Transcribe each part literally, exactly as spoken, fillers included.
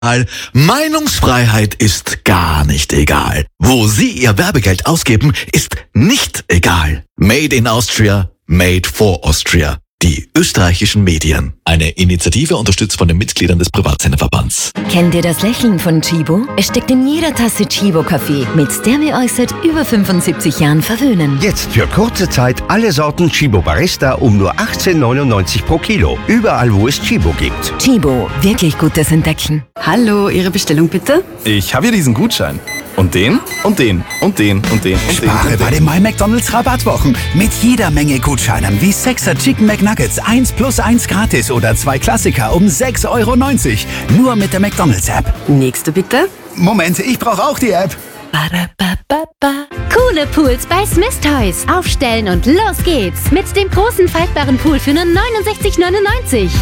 Meinungsfreiheit ist gar nicht egal. Wo Sie Ihr Werbegeld ausgeben, ist nicht egal. Made in Austria, made for Austria. Die österreichischen Medien. Eine Initiative unterstützt von den Mitgliedern des Privatsenderverbands. Kennt ihr das Lächeln von Chibo? Es steckt in jeder Tasse Chibo-Kaffee, mit der wir euch seit über fünfundsiebzig Jahren verwöhnen. Jetzt für kurze Zeit alle Sorten Chibo Barista um nur achtzehn neunundneunzig pro Kilo. Überall, wo es Chibo gibt. Chibo, wirklich gutes Entdecken. Hallo, Ihre Bestellung bitte? Ich habe hier diesen Gutschein. Und den, und den, und den, und den, und Spare den. bei den My McDonald's Rabattwochen mit jeder Menge Gutscheinen wie sechser Chicken McNuggets eins plus eins gratis oder zwei Klassiker um sechs Euro neunzig. Nur mit der McDonald's App. Nächste bitte. Moment, ich brauche auch die App. Ba-da-ba-ba-ba. Coole Pools bei Smith Toys. Aufstellen und los geht's. Mit dem großen faltbaren Pool für nur neunundsechzig neunundneunzig.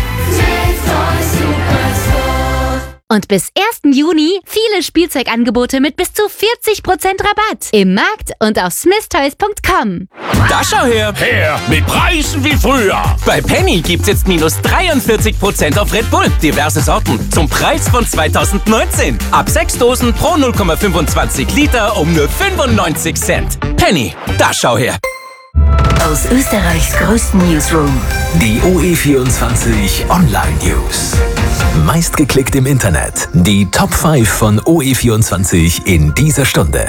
Und bis ersten Juni viele Spielzeugangebote mit bis zu vierzig Prozent Rabatt. Im Markt und auf smith toys punkt com. Da schau her! Her mit Preisen wie früher! Bei Penny gibt's jetzt minus dreiundvierzig Prozent auf Red Bull. Diverse Sorten zum Preis von zweitausendneunzehn. Ab sechs Dosen pro null Komma fünfundzwanzig Liter um nur fünfundneunzig Cent. Penny, da schau her! Aus Österreichs größten Newsroom. Die O E vierundzwanzig Online News. Meistgeklickt im Internet. Die Top fünf von O E vierundzwanzig in dieser Stunde.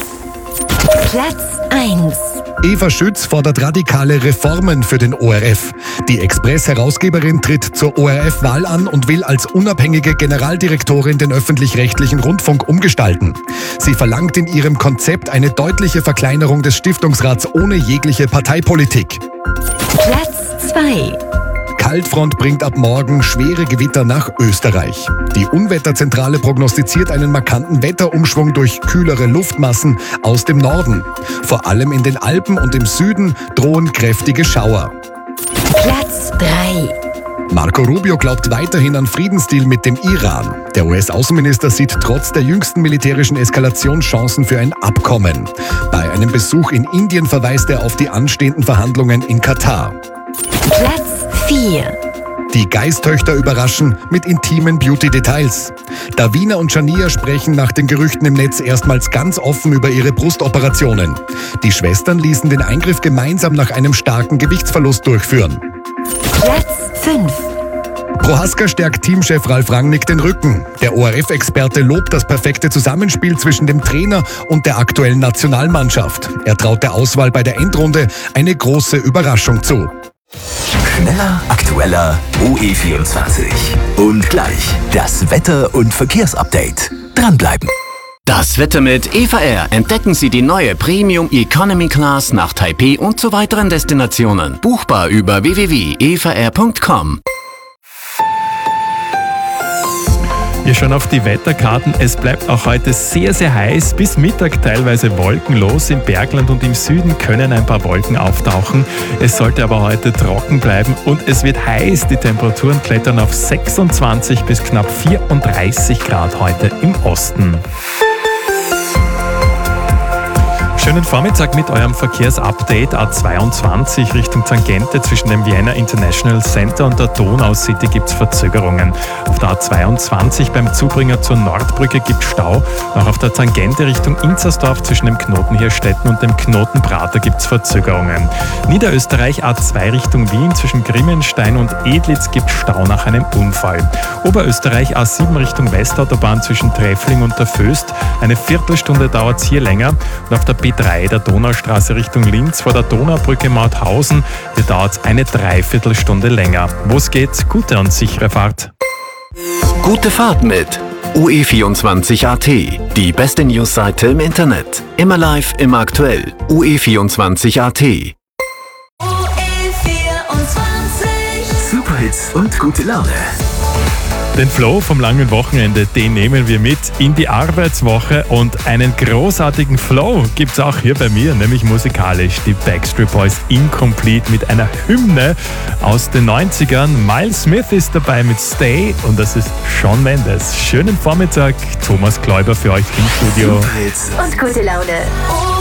Platz eins. Eva Schütz fordert radikale Reformen für den O R F. Die Express-Herausgeberin tritt zur O R F-Wahl an und will als unabhängige Generaldirektorin den öffentlich-rechtlichen Rundfunk umgestalten. Sie verlangt in ihrem Konzept eine deutliche Verkleinerung des Stiftungsrats ohne jegliche Parteipolitik. Platz zwei. Kaltfront bringt ab morgen schwere Gewitter nach Österreich. Die Unwetterzentrale prognostiziert einen markanten Wetterumschwung durch kühlere Luftmassen aus dem Norden. Vor allem in den Alpen und im Süden drohen kräftige Schauer. Platz drei. Marco Rubio glaubt weiterhin an Friedensdeal mit dem Iran. Der U S-Außenminister sieht trotz der jüngsten militärischen Eskalation Chancen für ein Abkommen. Bei einem Besuch in Indien verweist er auf die anstehenden Verhandlungen in Katar. Platz vier. Die Geistöchter überraschen mit intimen Beauty-Details. Davina und Shania sprechen nach den Gerüchten im Netz erstmals ganz offen über ihre Brustoperationen. Die Schwestern ließen den Eingriff gemeinsam nach einem starken Gewichtsverlust durchführen. Platz fünf. Prohaska stärkt Teamchef Ralf Rangnick den Rücken. Der O R F-Experte lobt das perfekte Zusammenspiel zwischen dem Trainer und der aktuellen Nationalmannschaft. Er traut der Auswahl bei der Endrunde eine große Überraschung zu. Schneller, aktueller, O E vierundzwanzig. Und gleich das Wetter- und Verkehrsupdate. Dranbleiben. Das Wetter mit E V R. Entdecken Sie die neue Premium Economy Class nach Taipei und zu weiteren Destinationen. Buchbar über w w w punkt e v r punkt com. Wir schauen auf die Wetterkarten. Es bleibt auch heute sehr, sehr heiß. Bis Mittag teilweise wolkenlos. Im Bergland und im Süden können ein paar Wolken auftauchen. Es sollte aber heute trocken bleiben und es wird heiß. Die Temperaturen klettern auf sechsundzwanzig bis knapp vierunddreißig Grad heute im Osten. Schönen Vormittag mit eurem Verkehrsupdate. A zweiundzwanzig Richtung Tangente zwischen dem Vienna International Center und der Donau City gibt es Verzögerungen. Auf der A zweiundzwanzig beim Zubringer zur Nordbrücke gibt es Stau. Auch auf der Tangente Richtung Inzersdorf zwischen dem Knoten Hirstetten und dem Knoten Prater gibt es Verzögerungen. Niederösterreich A zwei Richtung Wien zwischen Grimmenstein und Edlitz gibt es Stau nach einem Unfall. Oberösterreich A sieben Richtung Westautobahn zwischen Treffling und der Föst. Eine Viertelstunde dauert es hier länger. Und auf der B drei der Donaustraße Richtung Linz vor der Donaubrücke Mauthausen. Hier dauert es eine Dreiviertelstunde länger. Wo es geht, gute und sichere Fahrt. Gute Fahrt mit O E vierundzwanzig Punkt a t. Die beste Newsseite im Internet. Immer live, immer aktuell. O E vierundzwanzig Punkt a t. O E vierundzwanzig. Superhits und gute Laune. Den Flow vom langen Wochenende, den nehmen wir mit in die Arbeitswoche und einen großartigen Flow gibt es auch hier bei mir, nämlich musikalisch. Die Backstreet Boys Incomplete mit einer Hymne aus den neunzigern. Miles Smith ist dabei mit Stay und das ist Shawn Mendes. Schönen Vormittag, Thomas Kläuber für euch im Studio. Und gute Laune.